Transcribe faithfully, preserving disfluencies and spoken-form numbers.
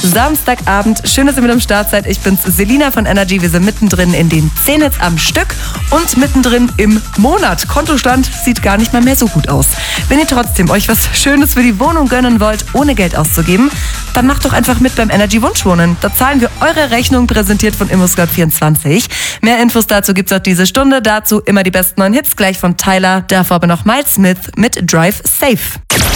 Samstagabend. Schön, dass ihr mit am Start seid. Ich bin's, Selina von Energy. Wir sind mittendrin in den zehn Hits am Stück und mittendrin im Monat. Kontostand sieht gar nicht mal mehr so gut aus. Wenn ihr trotzdem euch was Schönes für die Wohnung gönnen wollt, ohne Geld auszugeben, dann macht doch einfach mit beim Energy Wunschwohnen. Da zahlen wir eure Rechnung, präsentiert von ImmoScout vierundzwanzig. Mehr Infos dazu gibt's auch diese Stunde. Dazu immer die besten neuen Hits, gleich von Tyler. Davor aber noch Miles Smith mit Drive Safe.